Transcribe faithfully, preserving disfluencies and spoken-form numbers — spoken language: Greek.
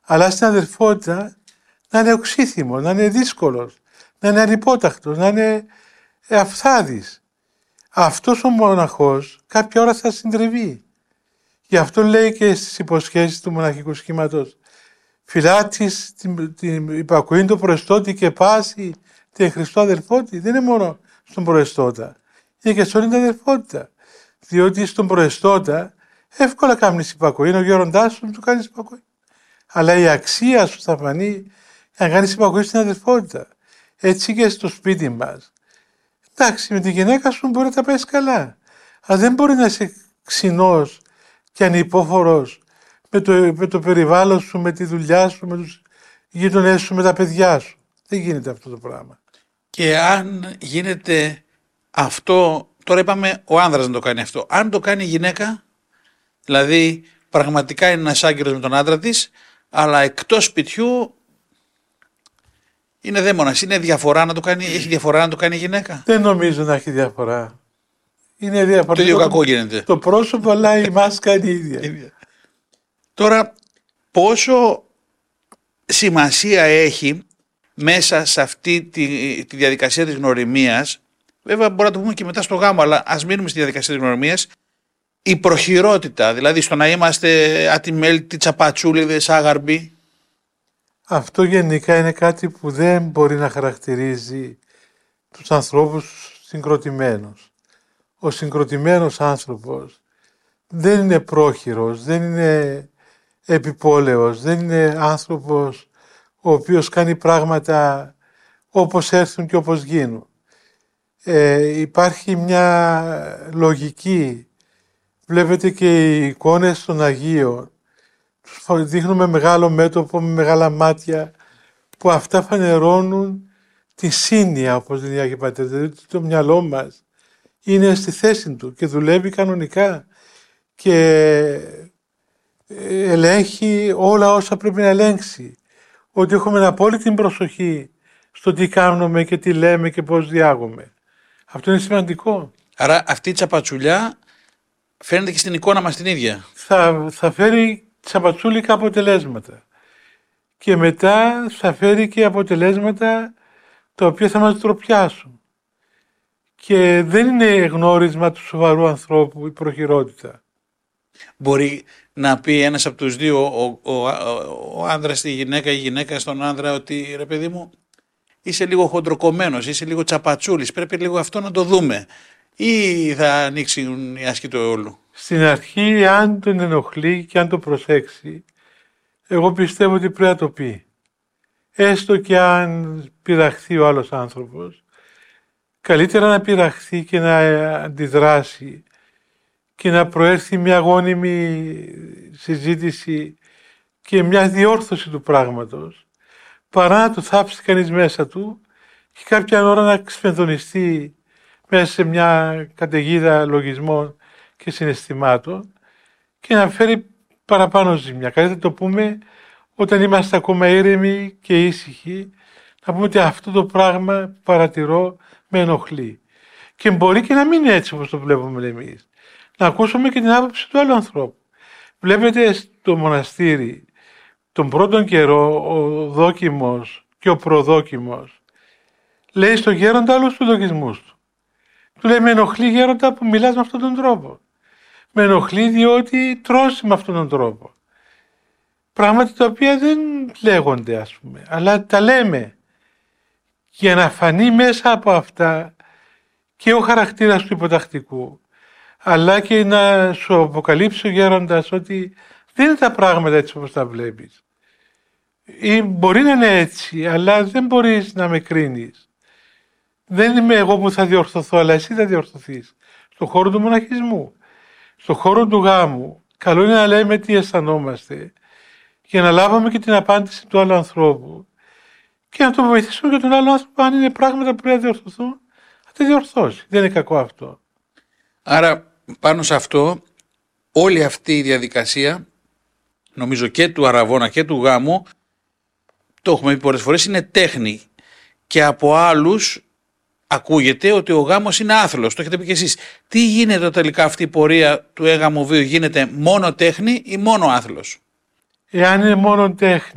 Αλλά στην αδερφότητα να είναι οξύθυμο, να είναι δύσκολος, να είναι ανυπότακτος, να είναι αυθάδης. Αυτός ο μοναχός κάποια ώρα θα συντριβεί. Γι' αυτό λέει και στις υποσχέσεις του μοναχικού σχήματος, φυλάτης την, την υπακοή του προεστώτη και πάση την Χριστό αδερφότη. Δεν είναι μόνο στον προεστώτα, είναι και στον αδερφότητα. Διότι στον προεστώτα εύκολα κάνεις υπακοή, είναι ο γέροντάς σου, του κάνεις υπακοή. Αλλά η αξία σου θα φανεί να κάνεις υπακοή στην αδερφότητα. Έτσι και στο σπίτι μας. Εντάξει, με τη γυναίκα σου μπορεί να τα πας καλά. Αλλά δεν μπορεί να είσαι ξινός και ανυπόφορος με το, με το περιβάλλον σου, με τη δουλειά σου, με τους γείτονές σου, με τα παιδιά σου. Δεν γίνεται αυτό το πράγμα. Και αν γίνεται αυτό, τώρα είπαμε ο άνδρας να το κάνει αυτό. Αν το κάνει η γυναίκα, δηλαδή πραγματικά είναι ένας άγκυρος με τον άντρα της, αλλά εκτός σπιτιού είναι δαίμονας. Είναι διαφορά να το κάνει, έχει διαφορά να το κάνει η γυναίκα. Δεν νομίζω να έχει διαφορά. Είναι διαφορά. Το ίδιο κακό γίνεται. Το πρόσωπο, αλλά η μάσκα είναι ίδια. Τώρα, πόσο σημασία έχει μέσα σε αυτή τη, τη διαδικασία της γνωριμίας, βέβαια μπορούμε να το πούμε και μετά στο γάμο, αλλά ας μείνουμε στη διαδικασία της γνωριμίας, η προχειρότητα, δηλαδή στο να είμαστε ατιμέλτοι, τσαπατσούλιδες, άγαρμποι. Αυτό γενικά είναι κάτι που δεν μπορεί να χαρακτηρίζει τους ανθρώπους συγκροτημένους. Ο συγκροτημένος άνθρωπος δεν είναι πρόχειρος, δεν είναι επιπόλαιος, δεν είναι άνθρωπος ο οποίος κάνει πράγματα όπως έρθουν και όπως γίνουν. Ε, υπάρχει μια λογική. Βλέπετε και οι εικόνες των Αγίων. Τους δείχνουμε μεγάλο μέτωπο με μεγάλα μάτια που αυτά φανερώνουν τη σύνοια, όπως λένε οι Άγιοι Πατέρες. Δηλαδή το μυαλό μας είναι στη θέση του και δουλεύει κανονικά και ελέγχει όλα όσα πρέπει να ελέγξει. Ότι έχουμε απόλυτη προσοχή στο τι κάνουμε και τι λέμε και πώς διάγουμε. Αυτό είναι σημαντικό. Άρα αυτή η τσαπατσουλιά φαίνεται και στην εικόνα μας την ίδια. Θα, θα φέρει τσαπατσούλικα αποτελέσματα. Και μετά θα φέρει και αποτελέσματα τα οποία θα μας τροπιάσουν. Και δεν είναι γνώρισμα του σοβαρού ανθρώπου η προχειρότητα. Μπορεί να πει ένας από τους δύο, ο, ο, ο, ο άνδρας στη γυναίκα, η γυναίκα στον άνδρα, ότι ρε παιδί μου, είσαι λίγο χοντροκομμένος, είσαι λίγο τσαπατσούλης, πρέπει λίγο αυτό να το δούμε. Ή θα ανοίξουν οι άσχοι του αιώλου. Στην αρχή, αν τον ενοχλεί και αν το προσέξει, εγώ πιστεύω ότι πρέπει να το πει. Έστω και αν πειραχθεί ο άλλος άνθρωπος, καλύτερα να πειραχθεί και να αντιδράσει και να προέρθει μια γόνιμη συζήτηση και μια διόρθωση του πράγματος, παρά να το θάψει κανείς μέσα του και κάποια ώρα να ξεφενδονιστεί μέσα σε μια καταιγίδα λογισμών και συναισθημάτων και να φέρει παραπάνω ζημιά. Καλύτερα το πούμε όταν είμαστε ακόμα ήρεμοι και ήσυχοι, να πούμε ότι αυτό το πράγμα που παρατηρώ με ενοχλεί. Και μπορεί και να μην είναι έτσι όπως το βλέπουμε εμείς. Να ακούσουμε και την άποψη του άλλου ανθρώπου. Βλέπετε στο μοναστήρι τον πρώτον καιρό ο δόκιμος και ο προδόκιμος λέει στον γέροντα όλους τους λογισμούς του. Του λέει, με ενοχλεί γέροντα που μιλάς με αυτόν τον τρόπο. Με ενοχλεί διότι τρώσει με αυτόν τον τρόπο. Πράγματα τα οποία δεν λέγονται, ας πούμε, αλλά τα λέμε για να φανεί μέσα από αυτά και ο χαρακτήρας του υποτακτικού, αλλά και να σου αποκαλύψει ο γέροντας ότι δεν είναι τα πράγματα έτσι όπως τα βλέπεις. Ή μπορεί να είναι έτσι, αλλά δεν μπορείς να με κρίνεις. Δεν είμαι εγώ που θα διορθωθώ, αλλά εσύ θα διορθωθείς. Στον χώρο του μοναχισμού, στον χώρο του γάμου, καλό είναι να λέμε τι αισθανόμαστε για να λάβουμε και την απάντηση του άλλου ανθρώπου και να το βοηθήσουμε και τον άλλο άνθρωπο, αν είναι πράγματα που πρέπει να διορθωθούν, θα τα διορθώσει. Δεν είναι κακό αυτό. Άρα πάνω σε αυτό, όλη αυτή η διαδικασία, νομίζω και του αραβώνα και του γάμου, το έχουμε πει πολλές φορές, είναι τέχνη. Και από άλλους ακούγεται ότι ο γάμος είναι άθλος. Το έχετε πει και εσείς. Τι γίνεται τελικά αυτή η πορεία του έγαμου βίου, γίνεται μόνο τέχνη ή μόνο άθλος? Εάν είναι μόνο τέχνη,